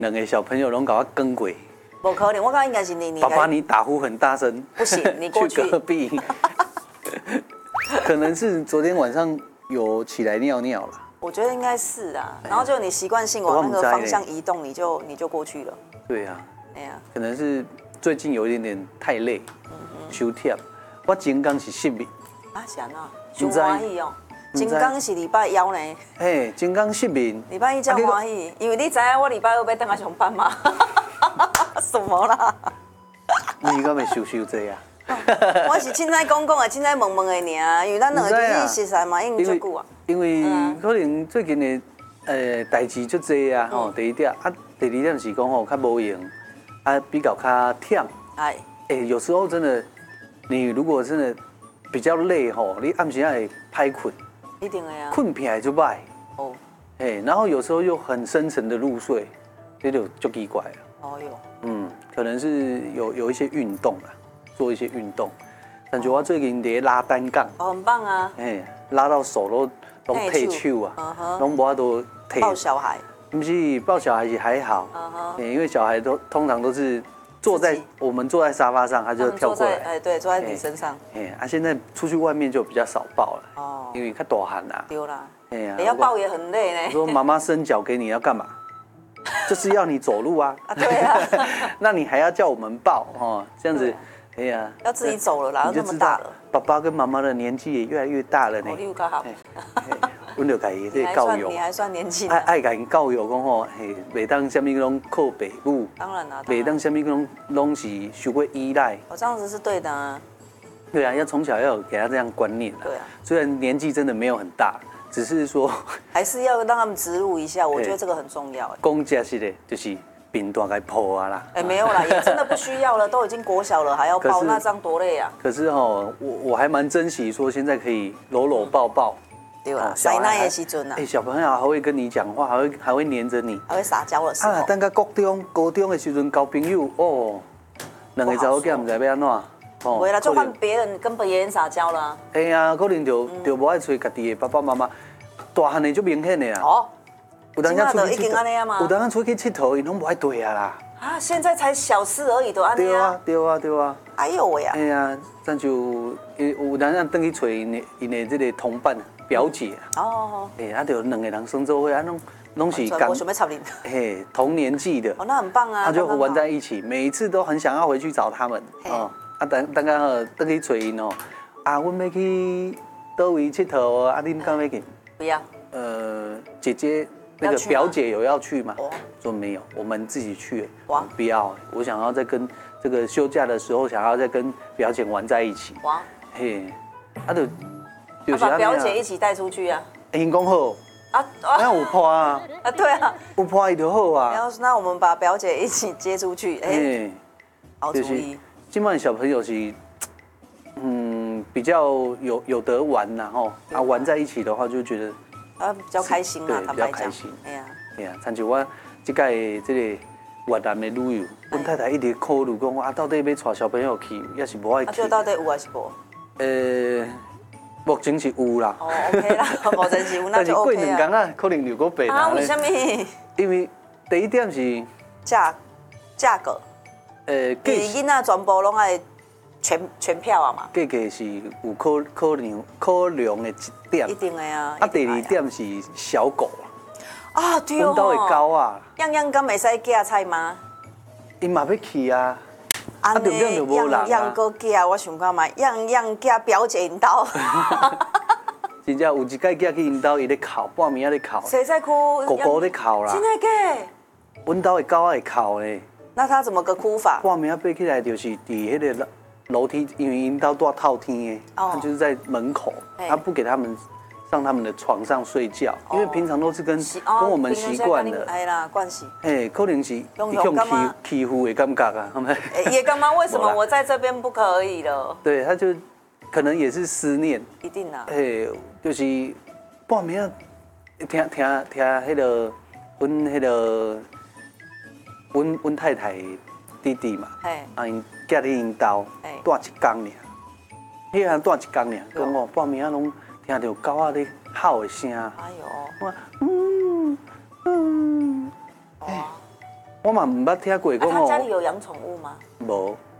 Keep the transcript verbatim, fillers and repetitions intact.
两个小朋友拢搞我跟鬼。 不可能，我刚应该是你你。 爸爸，你打呼很大声。 不行，你过去。 去隔壁。可能是昨天晚上有起来尿尿了。 我觉得应该是啊，然后就你习惯性往那个方向移动，你就你就过去了。 对啊。 哎呀， 可能是最近有一点点太累，休忝。我前刚是失眠。 啊，是安怎？伤欢喜哦。前刚是礼拜一呢。 嘿，前刚失眠。 礼拜一真欢喜，因为你知影我礼拜二要等下上班嘛。什么啦？ 你敢会收收这啊？ 我是凊彩讲讲的，凊彩问问的尔，因为咱两个其实熟悉嘛，已经足久啊。 因为可能最近的呃代志足多啊，吼，第一点啊，第二点是讲吼较无用，啊比较较忝。哎，哎，有时候真的，你如果真的比较累吼，你暗时也会歹困。 一定的呀。 困起来就歹。哦。哎，然后有时候又很深沉的入睡，这就就奇怪了。哦哟。嗯，可能是有有一些运动啦，做一些运动。感觉我最近在拉单杠。 哦，很棒啊。 哎，拉到手都都退手啊，拢无法度退。 抱小孩。 不是抱小孩也还好，因为小孩都通常都是坐在我们坐在沙发上，他就跳过来。 哎，对，坐在你身上。 哎，啊，现在出去外面就比较少抱了。哦。因为较大汉啦。 丢啦。哎呀。要抱也很累呢。 我说妈妈伸脚给你要干嘛？就是要你走路啊。 啊，对啊。 那你还要叫我们抱哦？这样子，哎呀。 要自己走了啦，那么大了。 爸爸跟妈妈的年纪也越来越大了呢。 你有较好。 阮就家己这教育， 你还算年轻。 爱爱家己教育讲吼，嘿，袂当什么拢靠爸母。 当然啦。 袂当什么拢拢是受过依赖。 我这样子是对的啊。 对啊，要从小要有给他这样观念啊。 对啊。 虽然年纪真的没有很大，只是说还是要让他们植入一下，我觉得这个很重要。 公家是的，就是病大该抱啊啦。 哎，没有啦，也真的不需要了，都已经国小了，还要抱，那这样多累啊。 可是哦，我我还蛮珍惜说现在可以搂搂抱抱。 对啦，塞奶的时阵啊， 哎，小朋友还会跟你讲话，还会还会黏着你， 还会撒娇的时候。 啊，等到高中高中的时阵交朋友哦，两个查某囝唔知要安怎。 哦，不啦，就换别人跟别人撒娇了。 哎呀，可能就就无爱找家己的爸爸妈妈，大汉的就明显的啦。哦， 有当下出去佚佗， 有当下出去佚佗，伊拢无爱对啊啦。 啊，现在才小事而已，都安尼啊。 对啊，对啊，对啊。 哎呦喂啊！ 哎呀，咱就有当下等去找因的因的这个同伴表姐。哦。哎，啊，就两个人生做伙，啊，拢拢是刚。我准备插你。 嘿，同年纪的。 哦，那很棒啊。 他就玩在一起，每一次都很想要回去找他们。哦。啊，等等下好，等去找因哦。啊，阮要去倒位佚佗啊？恁敢要去？ 不要。 呃，姐姐。那个表姐有要去吗？说没有，我们自己去。哇！不要，我想要再跟这个休假的时候，想要再跟表姐玩在一起。哇！嘿，啊就就把表姐一起带出去啊。 因讲好啊，那有破啊。 啊，对啊， 有破伊就好啊。 然后那我们把表姐一起接出去，哎，好主意。 今晚小朋友是，嗯，比较有有得玩然后啊玩在一起的话，就觉得。 啊，比较开心啦， 比较开心。 哎呀， 哎呀，参像我这届这个越南的旅游，阮太太一直考虑讲，啊，到底要带小朋友去，也是无爱去。 啊，就到底有还是无？ 呃，目前是有啦。 哦 ，OK 啦，目前是有，那就 OK 啊。但是过两天啊， 可能又搁变啦。 啊，为什么？ 因为第一点是价价格。呃，囡仔全部拢爱。全全票啊嘛， 价格是有考考量考量的一点， 一定的啊。 啊，第二点是小狗啊，对哦。 阮兜的狗啊， 样样敢袂使夹菜吗？ 伊嘛要去啊， 啊，重点就无人啊。样样搁夹，我想看嘛，样样夹表姐因兜。 真正有一届夹去因兜，伊咧哭，半暝啊咧哭。 谁在哭？ 狗狗咧哭啦。 真的假？ 阮兜的狗会哭咧。 那他怎么个哭法？ 半暝啊爬起来就是伫迄个。楼梯，因为因到多套天的，他就是在门口，他不给他们上他们的床上睡觉，因为平常都是跟跟我们习惯的， 哎啦，惯习， 哎，可能是用欺欺负的感觉啊，他们也干嘛？为什么我在这边不可以了？ 对，他就可能也是思念， 一定啊， 哎，就是半暝啊，听听听迄个，阮迄个，阮阮太太。弟弟嘛，啊，因夹咧因兜，住一工尔，迄个住一工尔，讲哦，半暝啊拢听到狗仔咧吼的声，哎呦，我嗯嗯，哎， 我嘛唔捌听过讲哦。他家里有养宠物吗？ 无。